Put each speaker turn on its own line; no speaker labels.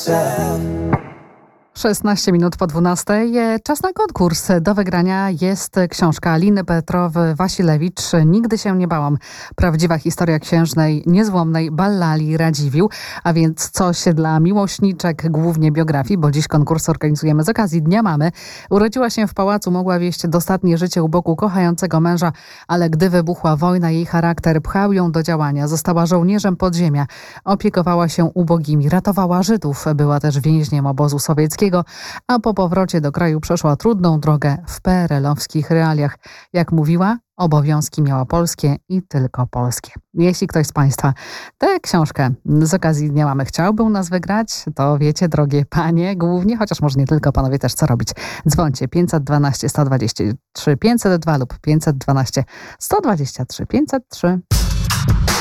16 minut po 12. Czas na konkurs. Do wygrania jest książka Aliny Petrowy-Wasilewicz Nigdy się nie bałam. Prawdziwa historia księżnej niezłomnej Ballali Radziwiłł. A więc coś dla miłośniczek, głównie biografii, bo dziś konkurs organizujemy z okazji Dnia Mamy. Urodziła się w pałacu, mogła wieść dostatnie życie u boku kochającego męża, ale gdy wybuchła wojna, jej charakter pchał ją do działania. Została żołnierzem podziemia. Opiekowała się ubogimi, ratowała Żydów. Była też więźniem obozu sowieckiego, a po powrocie do kraju przeszła trudną drogę w PRL-owskich realiach. Jak mówiła, obowiązki miała polskie i tylko polskie. Jeśli ktoś z Państwa tę książkę z okazji Dnia Mamy chciałby u nas wygrać, to wiecie, drogie panie, głównie, chociaż może nie tylko panowie też, co robić. Dzwońcie 512 123 502 lub 512 123 503.